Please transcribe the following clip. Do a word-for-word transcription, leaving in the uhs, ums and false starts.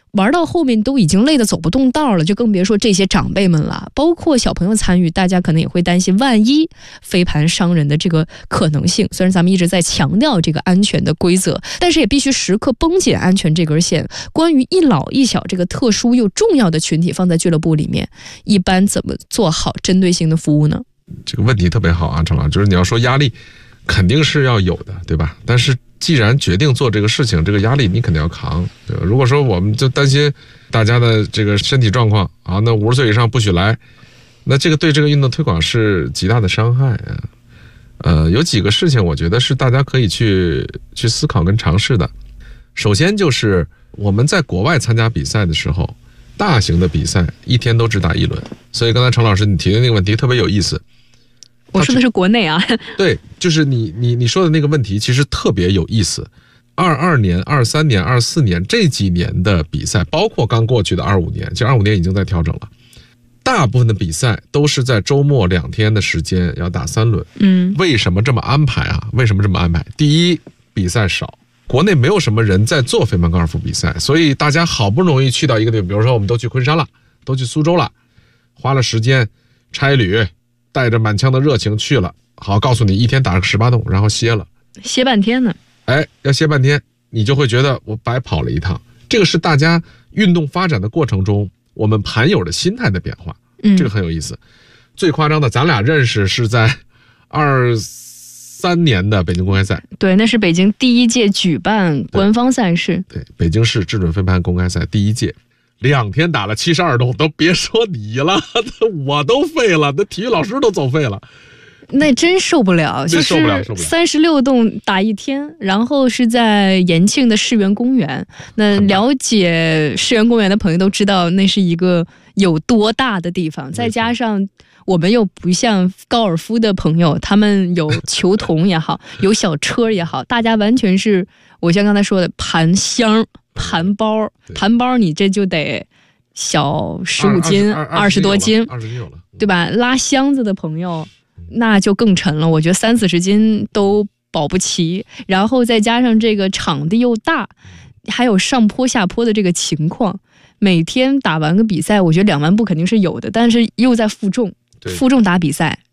玩到后面都已经累得走不动道了，就更别说这些长辈们了。包括小朋友参与，大家可能也会担心万一飞盘伤人的这个可能性。虽然咱们一直在强调这个安全的规则，但是也必须时刻绷紧安全这根线。关于一老一小这个特殊又重要的群体放在俱乐部里面，一般怎么做好针对性的服务呢？ 这个问题特别好啊，陈老师，就是你要说压力肯定是要有的，对吧？但是既然决定做这个事情，这个压力你肯定要扛，对吧？如果说我们就担心大家的这个身体状况啊，那五十岁以上不许来，那这个对这个运动推广是极大的伤害啊。呃，有几个事情我觉得是大家可以去去思考跟尝试的。首先就是我们在国外参加比赛的时候，大型的比赛一天都只打一轮，所以刚才程老师你提的那个问题特别有意思。 我说的是国内啊， 对，就是你你你说的那个问题其实特别有意思。二二年、二三年、二四年这几年的比赛，包括刚过去的二五年，其实二五年已经在调整了。大部分的比赛都是在周末两天的时间要打三轮。 嗯， 为什么这么安排啊？为什么这么安排？第一，比赛少，国内没有什么人在做飞盘高尔夫比赛，所以大家好不容易去到一个地方，比如说我们都去昆山了，都去苏州了，花了时间差旅。带着满腔的热情去了，好，告诉你一天打个十八洞，然后歇了， 歇半天呢。 哎，要歇半天，你就会觉得我白跑了一趟。这个是大家运动发展的过程中，我们盘友的心态的变化， 嗯， 这个很有意思。最夸张的，咱俩认识是在二三年的北京公开赛， 对，那是北京第一届举办官方赛事， 对，对北京市智准飞盘公开赛第一届。两天打了七十二洞，都别说你了，我都废了，那体育老师都走废了， 那真受不了，就是三十六洞打一天，然后是在延庆的世园公园。那了解世园公园的朋友都知道，那是一个有多大的地方，再加上我们又不像高尔夫的朋友，他们有球童也好，有小车也好，大家完全是我像刚才说的盘箱。盘包，盘包，你这就得小十五斤，二十多斤， 二十斤有了， 对吧？拉箱子的朋友，那就更沉了。我觉得三四十斤都保不齐。然后再加上这个场地又大，还有上坡下坡的这个情况，每天打完个比赛，我觉得两万步肯定是有的，但是又在负重，负重打比赛，